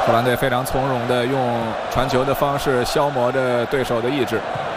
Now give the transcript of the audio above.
荷兰队非常从容的用传球的方式消磨着对手的意志。